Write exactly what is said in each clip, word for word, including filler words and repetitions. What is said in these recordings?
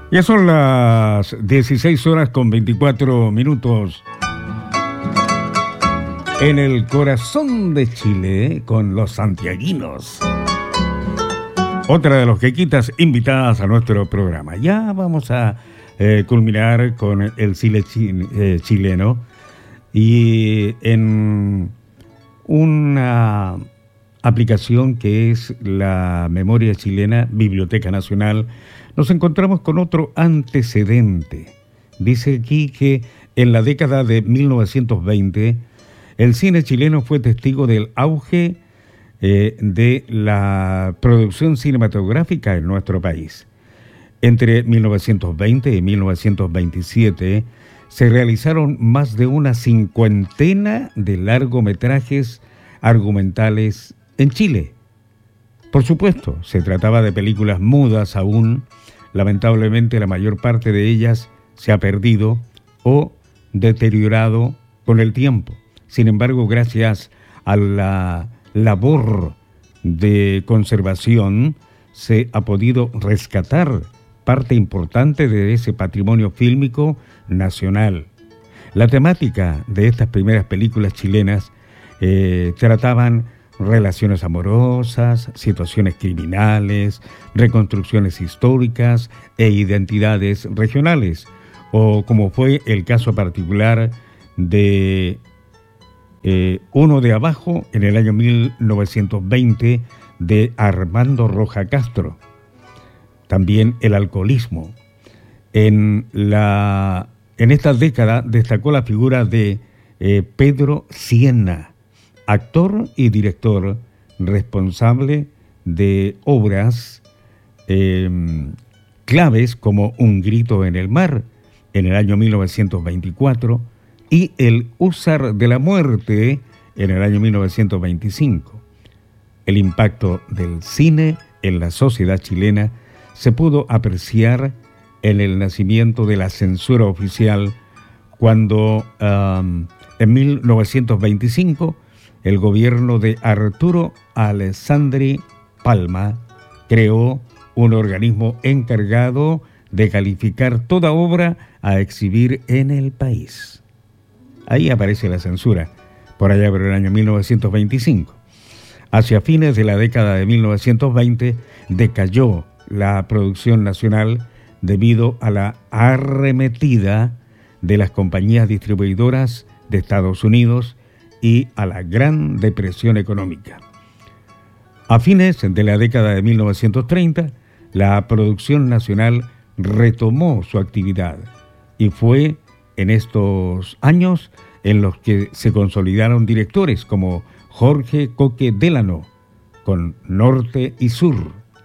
Ya son las dieciséis horas con veinticuatro minutos en el corazón de Chile con los santiaguinos. Otra de los quequitas invitadas a nuestro programa. Ya vamos a eh, culminar con el cine chi- eh, chileno y en una aplicación que es la Memoria Chilena, Biblioteca Nacional, nos encontramos con otro antecedente. Dice aquí que en la década de mil novecientos veinte, el cine chileno fue testigo del auge eh, de la producción cinematográfica en nuestro país. Entre mil novecientos veinte y mil novecientos veintisiete se realizaron más de una cincuentena de largometrajes argumentales en Chile. Por supuesto, se trataba de películas mudas aún. Lamentablemente, la mayor parte de ellas se ha perdido o deteriorado con el tiempo. Sin embargo, gracias a la labor de conservación, se ha podido rescatar parte importante de ese patrimonio fílmico nacional. La temática de estas primeras películas chilenas eh, trataban relaciones amorosas, situaciones criminales, reconstrucciones históricas e identidades regionales, o como fue el caso particular de eh, Uno de Abajo en el año mil novecientos veinte de Armando Roja Castro. También el alcoholismo. En, la, en esta década destacó la figura de eh, Pedro Sienna, actor y director responsable de obras eh, claves como Un grito en el mar, en el año mil novecientos veinticuatro, y El húsar de la muerte, en el año mil novecientos veinticinco. El impacto del cine en la sociedad chilena se pudo apreciar en el nacimiento de la censura oficial, cuando um, en mil novecientos veinticinco el gobierno de Arturo Alessandri Palma creó un organismo encargado de calificar toda obra a exhibir en el país. Ahí aparece la censura, por allá por el año mil novecientos veinticinco. Hacia fines de la década de mil novecientos veinte decayó la producción nacional debido a la arremetida de las compañías distribuidoras de Estados Unidos y a la Gran Depresión económica. A fines de la década de mil novecientos treinta, la producción nacional retomó su actividad y fue en estos años en los que se consolidaron directores como Jorge Coque Delano con Norte y Sur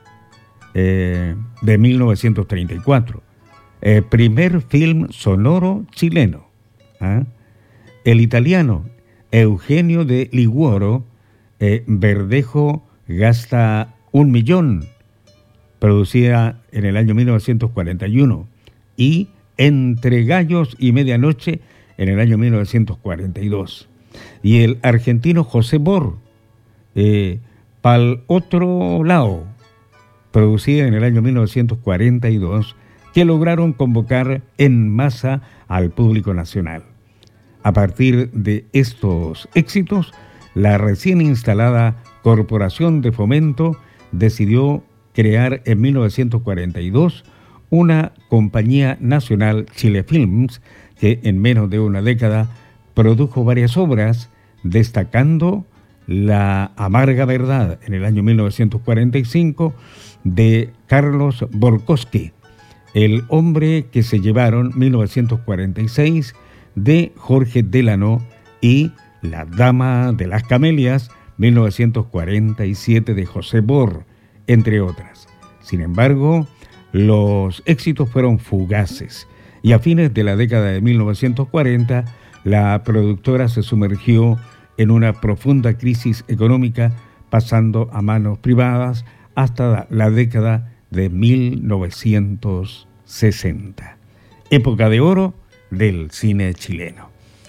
eh, de mil novecientos treinta y cuatro, eh, primer film sonoro chileno. ¿eh? El italiano Eugenio de Liguoro, eh, Verdejo gasta un millón, producida en el año mil novecientos cuarenta y uno, y Entre gallos y medianoche en el año mil novecientos cuarenta y dos. Y el argentino José Bor, eh, Pal otro lado, producida en el año mil novecientos cuarenta y dos, que lograron convocar en masa al público nacional. A partir de estos éxitos, la recién instalada Corporación de Fomento decidió crear en mil novecientos cuarenta y dos una compañía nacional, Chile Films, que en menos de una década produjo varias obras, destacando La amarga verdad en el año mil novecientos cuarenta y cinco de Carlos Borkowski, El hombre que se llevaron mil novecientos cuarenta y seis de Jorge Delano y La dama de las camelias mil novecientos cuarenta y siete de José Bor, entre otras. Sin embargo, los éxitos fueron fugaces y a fines de la década de mil novecientos cuarenta la productora se sumergió en una profunda crisis económica, pasando a manos privadas hasta la década de mil novecientos sesenta. Época de oro del cine chileno.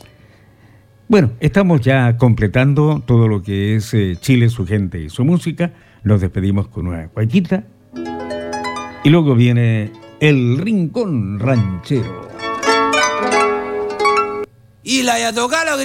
Bueno, estamos ya completando todo lo que es eh, Chile, su gente y su música. Nos despedimos con una cuequita y luego viene El Rincón Ranchero. Y la ya toca